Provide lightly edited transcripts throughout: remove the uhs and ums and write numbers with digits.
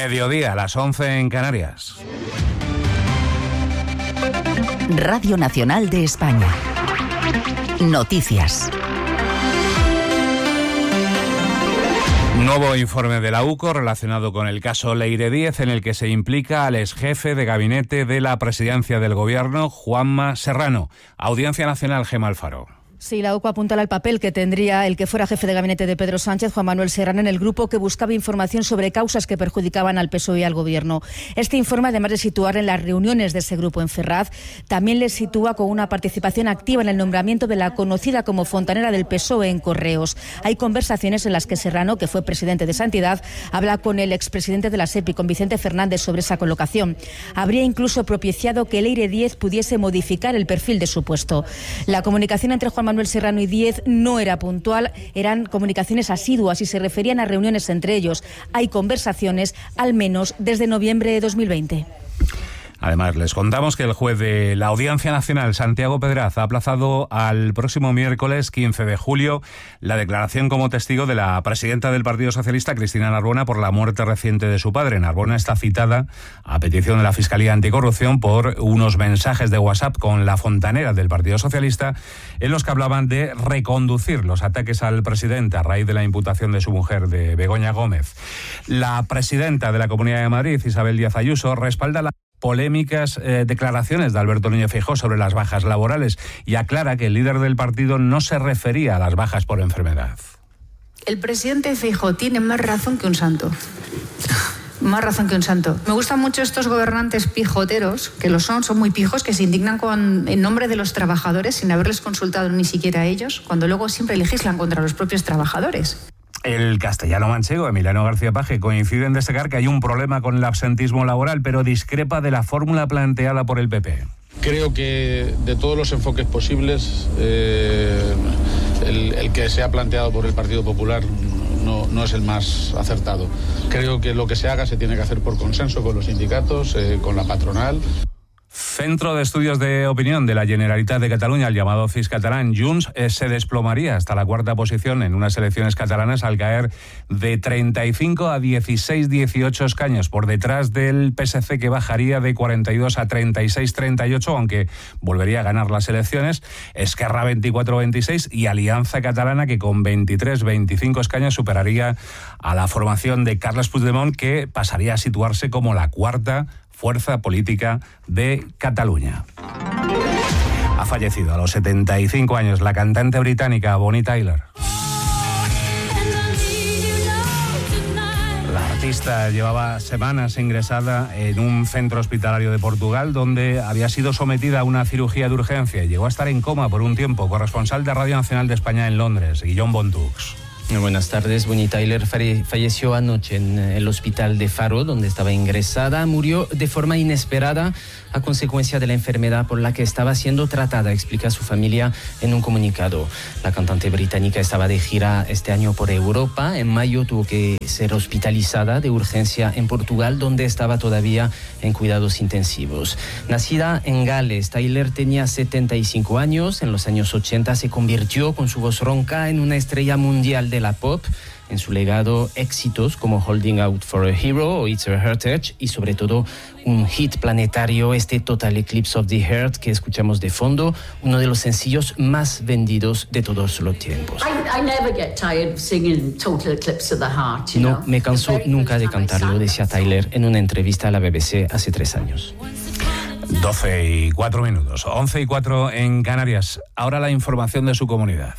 Mediodía, las 11 en Canarias. Radio Nacional de España. Noticias. Nuevo informe de la UCO relacionado con el caso Leire Díez, en el que se implica al exjefe de gabinete de la presidencia del gobierno, Juanma Serrano. Audiencia Nacional, Gemma Alfaro. Sí, la UCO apuntala al papel que tendría el que fuera jefe de gabinete de Pedro Sánchez, Juan Manuel Serrano, en el grupo que buscaba información sobre causas que perjudicaban al PSOE y al Gobierno. Este informe, además de situar en las reuniones de ese grupo en Ferraz, también le sitúa con una participación activa en el nombramiento de la conocida como fontanera del PSOE en Correos. Hay conversaciones en las que Serrano, que fue presidente de Santidad, habla con el expresidente de la SEPI, con Vicente Fernández, sobre esa colocación. Habría incluso propiciado que Leire Díez pudiese modificar el perfil de su puesto. La comunicación entre Juan Manuel Serrano y Díez no era puntual, eran comunicaciones asiduas y se referían a reuniones entre ellos. Hay conversaciones, al menos desde noviembre de 2020. Además, les contamos que el juez de la Audiencia Nacional, Santiago Pedraz, ha aplazado al próximo miércoles 15 de julio la declaración como testigo de la presidenta del Partido Socialista, Cristina Narbona, por la muerte reciente de su padre. Narbona está citada a petición de la Fiscalía Anticorrupción por unos mensajes de WhatsApp con la fontanera del Partido Socialista en los que hablaban de reconducir los ataques al presidente a raíz de la imputación de su mujer, de Begoña Gómez. La presidenta de la Comunidad de Madrid, Isabel Díaz Ayuso, respalda las polémicas declaraciones de Alberto Núñez Feijóo sobre las bajas laborales y aclara que el líder del partido no se refería a las bajas por enfermedad. El presidente Feijóo tiene más razón que un santo. Más razón que un santo. Me gustan mucho estos gobernantes pijoteros, que lo son muy pijos, que se indignan en nombre de los trabajadores sin haberles consultado ni siquiera a ellos, cuando luego siempre legislan contra los propios trabajadores. El castellano manchego, Emiliano García Paje, coincide en destacar que hay un problema con el absentismo laboral, pero discrepa de la fórmula planteada por el PP. Creo que de todos los enfoques posibles, el que se ha planteado por el Partido Popular no es el más acertado. Creo que lo que se haga se tiene que hacer por consenso con los sindicatos, con la patronal. Centro de Estudios de Opinión de la Generalitat de Cataluña, el llamado CIS catalán, Junts, se desplomaría hasta la cuarta posición en unas elecciones catalanas al caer de 35 a 16-18 escaños, por detrás del PSC, que bajaría de 42 a 36-38, aunque volvería a ganar las elecciones, Esquerra 24-26 y Alianza Catalana, que con 23-25 escaños superaría a la formación de Carles Puigdemont, que pasaría a situarse como la cuarta fuerza política de Cataluña. Ha fallecido a los 75 años la cantante británica Bonnie Tyler. La artista llevaba semanas ingresada en un centro hospitalario de Portugal, donde había sido sometida a una cirugía de urgencia y llegó a estar en coma por un tiempo. Corresponsal de Radio Nacional de España en Londres, Guillaume Bontux. Buenas tardes. Bonnie Tyler falleció anoche en el hospital de Faro, donde estaba ingresada. Murió de forma inesperada a consecuencia de la enfermedad por la que estaba siendo tratada, explica su familia en un comunicado. La cantante británica estaba de gira este año por Europa. En mayo tuvo que ser hospitalizada de urgencia en Portugal, donde estaba todavía en cuidados intensivos. Nacida en Gales, Tyler tenía 75 años. En los años 80 se convirtió con su voz ronca en una estrella mundial de la pop. En su legado, éxitos como Holding Out for a Hero o It's a Heritage y sobre todo un hit planetario, este Total Eclipse of the Heart que escuchamos de fondo, uno de los sencillos más vendidos de todos los tiempos. No me canso nunca de cantarlo, decía Tyler en una entrevista a la BBC hace 3 años. 12:04, 11:04 en Canarias. Ahora la información de su comunidad.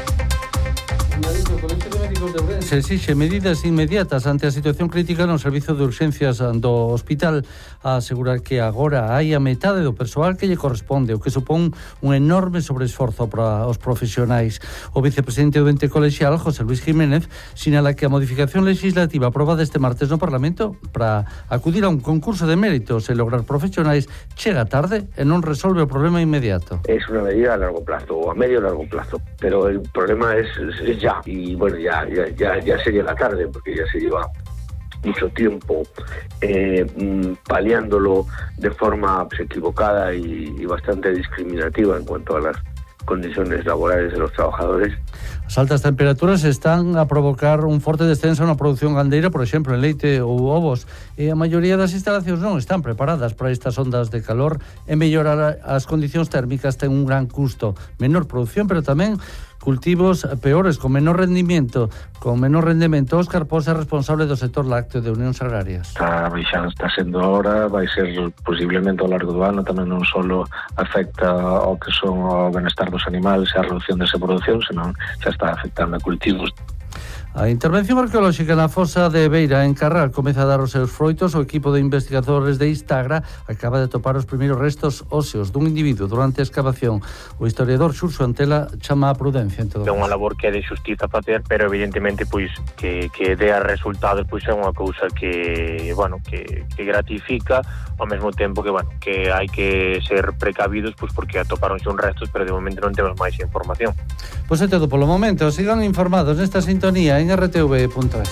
Se exixe medidas inmediatas ante a situación crítica no servizo de urxencias do hospital, a asegurar que agora hai a metade do persoal que lle corresponde, o que supón un enorme sobreesforzo para os profesionais. O vicepresidente do ente colexial, José Luis Jiménez, sinala que a modificación legislativa aprobada este martes no Parlamento para acudir a un concurso de méritos e lograr profesionais chega tarde e non resolve o problema inmediato. Es una medida a largo plazo o a medio largo plazo, pero el problema es ya, y bueno, ya se llega tarde porque ya se lleva mucho tiempo paliándolo de forma equivocada y bastante discriminativa en cuanto a las condiciones laborales de los trabajadores. As altas temperaturas están a provocar un forte descenso na produción gandeira, por exemplo, en leite ou ovos, e a maioría das instalacións non están preparadas para estas ondas de calor, e mellorar as condicións térmicas ten un gran custo, menor produción, pero tamén cultivos peores, con menor rendimento. Óscar Pos é responsable do sector lácteo de Unións Agrarias. Está sendo ahora, vai ser posiblemente ao largo do ano, tamén non só afecta ao que son o benestar dos animales e a reducción desa produción, senón xa está afectando a cultivos. A intervención arqueolóxica na fosa de Beira, en Carral, comeza a dar os seus froitos. O equipo de investigadores de Istagra acaba de topar os primeiros restos óseos dun individuo durante a excavación. O historiador Xurxo Antela chama a prudencia en todo. É unha labor que é de xustiza facer, pero evidentemente pois que dea resultados pois é unha cousa que gratifica, ao mesmo tempo que hai que ser precavidos pois porque atopáronse uns restos, pero de momento non temos máis información. Pois é todo polo momento. Sigan informados nesta sintonía en rtv.es.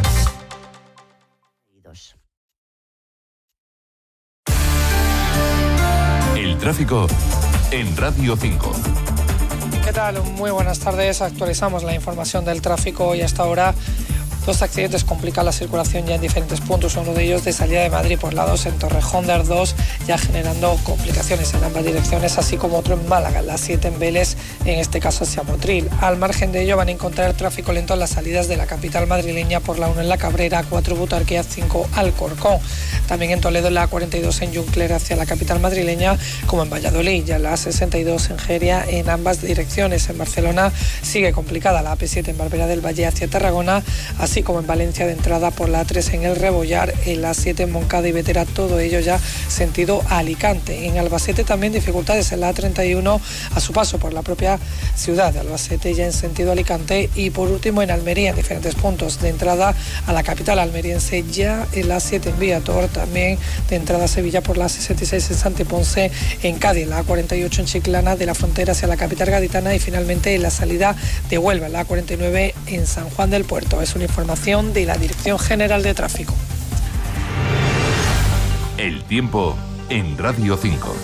El tráfico en Radio 5. ¿Qué tal? Muy buenas tardes. Actualizamos la información del tráfico y hasta ahora. Dos accidentes complican la circulación ya en diferentes puntos. Uno de ellos de salida de Madrid por la 2 en Torrejón de Ardós, ya generando complicaciones en ambas direcciones, así como otro en Málaga, la 7 en Vélez, en este caso hacia Motril. Al margen de ello van a encontrar tráfico lento en las salidas de la capital madrileña por la 1 en La Cabrera, 4 Butarque, 5 Alcorcón. También en Toledo, la 42 en Juncler hacia la capital madrileña, como en Valladolid, ya la 62 en Geria en ambas direcciones. En Barcelona sigue complicada la AP7 en Barberá del Valle hacia Tarragona, así como en Valencia de entrada por la A3 en El Rebollar, en la 7 en Moncada y Vetera, todo ello ya sentido a Alicante. En Albacete también dificultades en la A31 a su paso por la propia ciudad de Albacete, ya en sentido Alicante, y por último en Almería en diferentes puntos de entrada a la capital almeriense, ya en la 7 en Viator, también de entrada a Sevilla por la 66 en Santiponce, en Cádiz la A48 en Chiclana de la frontera hacia la capital gaditana, y finalmente en la salida de Huelva la A49 en San Juan del Puerto. Es una información de la Dirección General de Tráfico. El tiempo en Radio 5.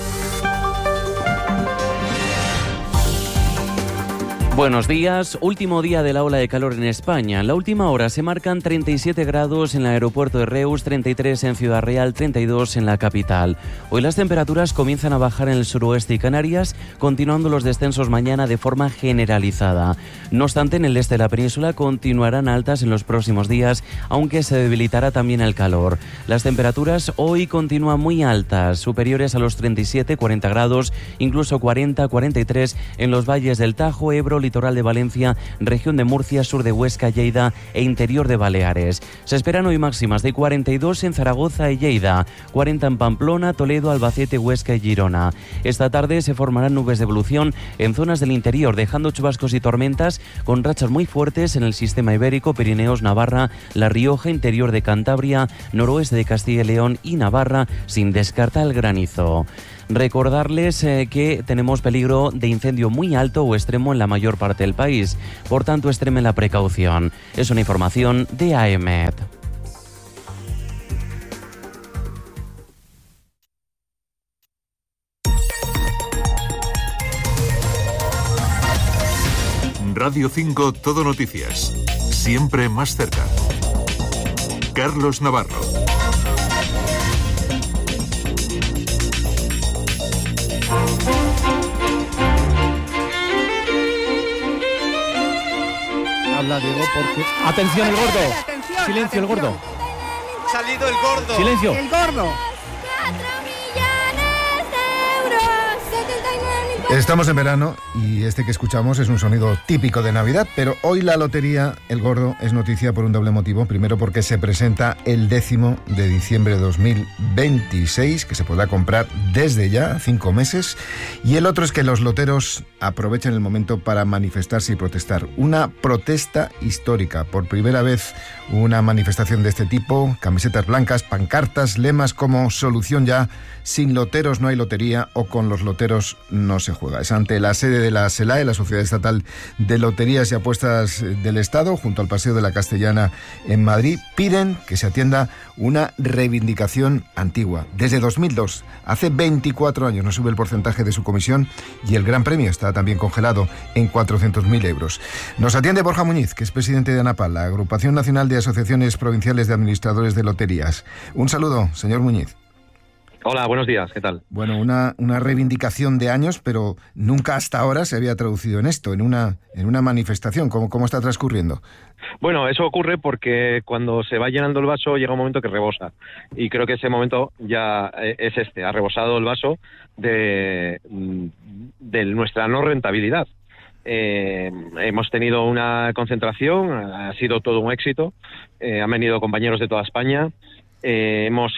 Buenos días, último día de la ola de calor en España. En la última hora se marcan 37 grados en el aeropuerto de Reus, 33 en Ciudad Real, 32 en la capital. Hoy las temperaturas comienzan a bajar en el suroeste y Canarias, continuando los descensos mañana de forma generalizada. No obstante, en el este de la península continuarán altas en los próximos días, aunque se debilitará también el calor. Las temperaturas hoy continúan muy altas, superiores a los 37, 40 grados, incluso 40, 43 en los valles del Tajo, Ebro, litoral de Valencia, región de Murcia, sur de Huesca, Lleida e interior de Baleares. Se esperan hoy máximas de 42 en Zaragoza y Lleida, 40 en Pamplona, Toledo, Albacete, Huesca y Girona. Esta tarde se formarán nubes de evolución en zonas del interior, dejando chubascos y tormentas con rachas muy fuertes en el sistema ibérico, Pirineos, Navarra, La Rioja, interior de Cantabria, noroeste de Castilla y León y Navarra, sin descartar el granizo. Recordarles que tenemos peligro de incendio muy alto o extremo en la mayor parte del país. Por tanto, extremen la precaución. Es una información de AEMET. Radio 5 Todo Noticias. Siempre más cerca. Carlos Navarro. Habla Diego porque... ¡Atención, el gordo! Atención, ¡Silencio, el gordo! ¡Salido el gordo! ¡Silencio! ¡El gordo! Estamos en verano y este que escuchamos es un sonido típico de Navidad, pero hoy la lotería, el gordo, es noticia por un doble motivo. Primero, porque se presenta el 10º de diciembre de 2026, que se podrá comprar desde ya, 5 meses. Y el otro es que los loteros aprovechan el momento para manifestarse y protestar. Una protesta histórica. Por primera vez una manifestación de este tipo, camisetas blancas, pancartas, lemas como "Solución ya", "Sin loteros no hay lotería" o "Con los loteros no se juega". juega. Es ante la sede de la SELAE, la Sociedad Estatal de Loterías y Apuestas del Estado, junto al Paseo de la Castellana en Madrid. Piden que se atienda una reivindicación antigua. Desde 2002, hace 24 años, no sube el porcentaje de su comisión y el Gran Premio está también congelado en 400.000 euros. Nos atiende Borja Muñiz, que es presidente de ANAPAL, la Agrupación Nacional de Asociaciones Provinciales de Administradores de Loterías. Un saludo, señor Muñiz. Hola, buenos días, ¿qué tal? Bueno, una reivindicación de años, pero nunca hasta ahora se había traducido en esto, en una manifestación. ¿Cómo está transcurriendo? Bueno, eso ocurre porque cuando se va llenando el vaso llega un momento que rebosa. Y creo que ese momento ya es ha rebosado el vaso de nuestra no rentabilidad. Hemos tenido una concentración, ha sido todo un éxito, han venido compañeros de toda España. Hemos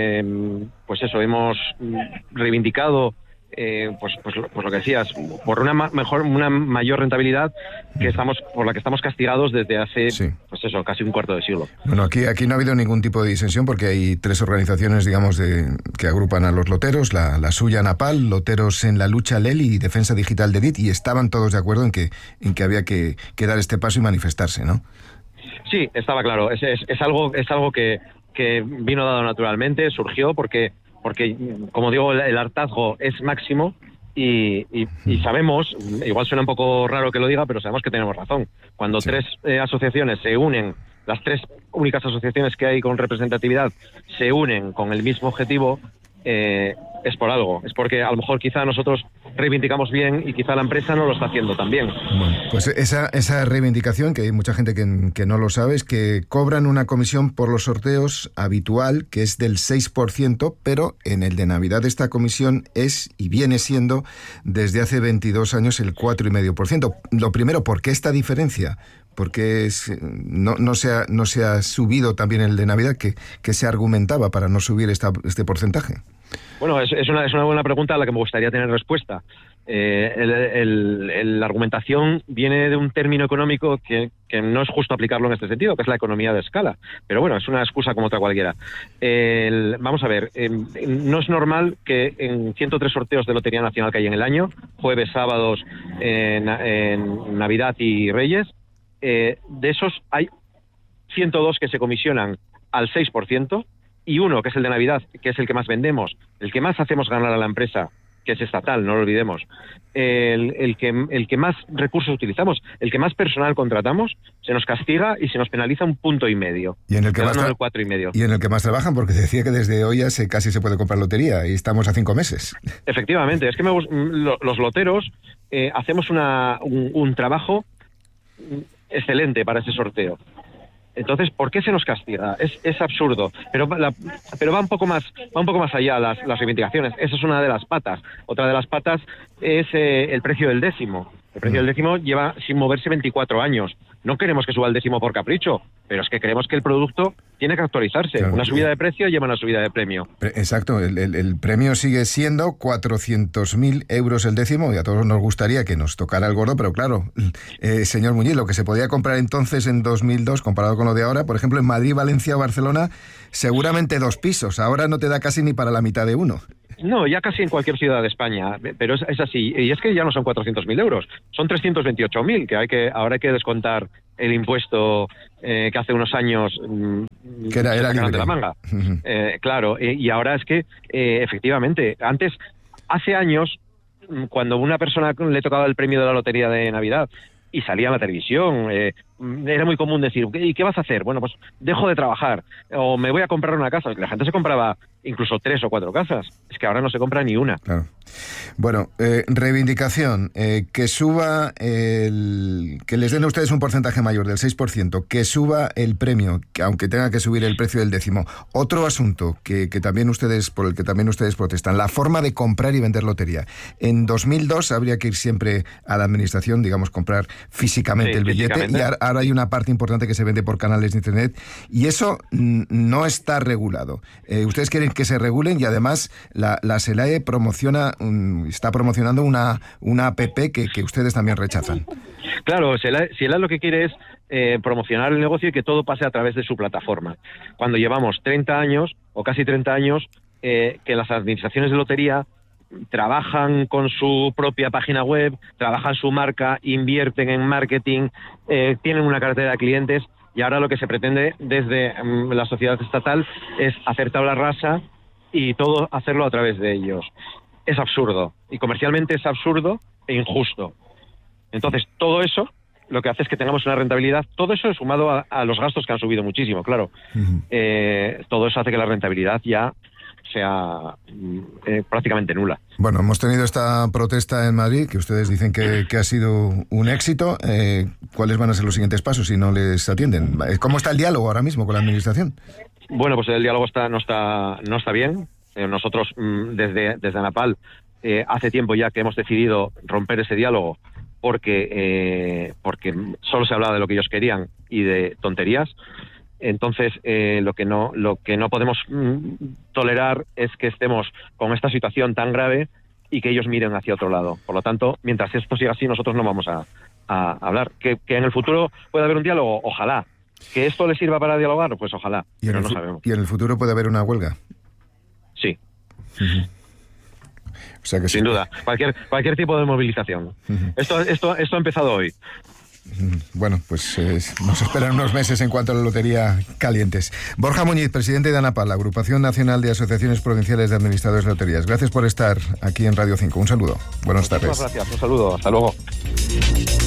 reivindicado pues lo que decías, por una mayor rentabilidad por la que estamos castigados desde hace casi un cuarto de siglo. Bueno, aquí no ha habido ningún tipo de disensión porque hay 3 organizaciones, digamos, que agrupan a los loteros, la suya ANAPAL, Loteros en la Lucha LEL y Defensa Digital de DIT, y estaban todos de acuerdo en que había que dar este paso y manifestarse, ¿no? Sí, estaba claro. Es algo que vino dado naturalmente, surgió porque como digo, el hartazgo es máximo y sabemos, igual suena un poco raro que lo diga, pero sabemos que tenemos razón. Cuando 3 asociaciones se unen, las 3 únicas asociaciones que hay con representatividad se unen con el mismo objetivo, es por algo. Es porque a lo mejor quizá nosotros reivindicamos bien y quizá la empresa no lo está haciendo tan bien. Bueno, pues esa reivindicación, que hay mucha gente que no lo sabe, es que cobran una comisión por los sorteos habitual, que es del 6%, pero en el de Navidad esta comisión es y viene siendo desde hace 22 años el 4,5%. Lo primero, ¿por qué esta diferencia? Porque no se ha subido también el de Navidad, que se argumentaba para no subir este porcentaje. Bueno, es una buena pregunta a la que me gustaría tener respuesta. La argumentación viene de un término económico que no es justo aplicarlo en este sentido, que es la economía de escala. Pero bueno, es una excusa como otra cualquiera. Vamos a ver, no es normal que en 103 sorteos de Lotería Nacional que hay en el año, jueves, sábados, en Navidad y Reyes, de esos hay 102 que se comisionan al 6%, y uno, que es el de Navidad, que es el que más vendemos, el que más hacemos ganar a la empresa, que es estatal, no lo olvidemos, el que más recursos utilizamos, el que más personal contratamos, se nos castiga y se nos penaliza 1,5 puntos. Y en el que más 4,5. Y en el que más trabajan, porque decía que desde hoy ya casi se puede comprar lotería y estamos a 5 meses. Efectivamente, es que los loteros hacemos un trabajo excelente para ese sorteo. Entonces, ¿por qué se nos castiga? Es absurdo, pero va un poco más allá las reivindicaciones. Esa es una de las patas. Otra de las patas es el precio del décimo. El precio del décimo lleva sin moverse 24 años. No queremos que suba el décimo por capricho, pero es que creemos que el producto tiene que actualizarse. Claro. Una subida de precio lleva una subida de premio. Exacto, el premio sigue siendo 400.000 euros el décimo, y a todos nos gustaría que nos tocara el gordo, pero claro, señor Muñiz, lo que se podía comprar entonces en 2002, comparado con lo de ahora, por ejemplo, en Madrid, Valencia o Barcelona, seguramente 2 pisos. Ahora no te da casi ni para la mitad de uno. No, ya casi en cualquier ciudad de España, pero es así. Y es que ya no son 400.000 euros, son 328.000, que ahora hay que descontar el impuesto que hace unos años que era libre de la manga. Claro, y ahora es que efectivamente, hace años, cuando una persona le tocaba el premio de la lotería de Navidad y salía en la televisión, era muy común decir, ¿y qué vas a hacer? Bueno, pues dejo de trabajar, o me voy a comprar una casa. La gente se compraba incluso 3 o 4 casas. Es que ahora no se compra ni una. Claro. Bueno, reivindicación, que suba que les den a ustedes un porcentaje mayor del 6%, que suba el premio, que aunque tenga que subir el precio del décimo. Otro asunto por el que también ustedes protestan, la forma de comprar y vender lotería. En 2002 habría que ir siempre a la administración, digamos, comprar físicamente el billete, y ahora hay una parte importante que se vende por canales de internet, y eso no está regulado. Ustedes quieren que se regulen, y además la SELAE está promocionando una app que ustedes también rechazan. Claro, SELAE lo que quiere es promocionar el negocio y que todo pase a través de su plataforma. Cuando llevamos 30 años, o casi 30 años, que las administraciones de lotería trabajan con su propia página web, trabajan su marca, invierten en marketing, tienen una cartera de clientes, y ahora lo que se pretende desde la sociedad estatal es hacer tabla rasa y todo hacerlo a través de ellos. Es absurdo, y comercialmente es absurdo e injusto. Entonces, todo eso lo que hace es que tengamos una rentabilidad, todo eso es sumado a los gastos que han subido muchísimo, claro. Todo eso hace que la rentabilidad ya sea prácticamente nula. Bueno, hemos tenido esta protesta en Madrid, que ustedes dicen que ha sido un éxito. ¿Cuáles van a ser los siguientes pasos si no les atienden? ¿Cómo está el diálogo ahora mismo con la administración? Bueno, pues el diálogo no está bien. Nosotros desde ANAPAL hace tiempo ya que hemos decidido romper ese diálogo porque solo se hablaba de lo que ellos querían y de tonterías. Entonces, lo que no podemos tolerar es que estemos con esta situación tan grave y que ellos miren hacia otro lado. Por lo tanto, mientras esto siga así, nosotros no vamos a hablar. ¿Que en el futuro puede haber un diálogo? Ojalá. ¿Que esto les sirva para dialogar? Pues ojalá, pero no sabemos. ¿Y en el futuro puede haber una huelga? Sí. O sea que sin duda, cualquier tipo de movilización. Esto ha empezado hoy. Bueno, pues nos esperan unos meses en cuanto a la lotería calientes. Borja Muñiz, presidente de ANAPAL, la Agrupación Nacional de Asociaciones Provinciales de Administradores de Loterías. Gracias por estar aquí en Radio 5. Un saludo. Buenas tardes. Muchas gracias. Un saludo. Hasta luego.